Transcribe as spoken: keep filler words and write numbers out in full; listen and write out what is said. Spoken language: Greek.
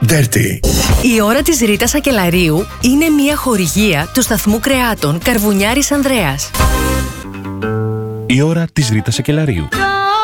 Dirty. Η ώρα της Ρίτας Ακελαρίου είναι μια χορηγία του σταθμού κρεάτων Καρβουνιάρης Ανδρέας. Η ώρα της Ρίτας Ακελαρίου.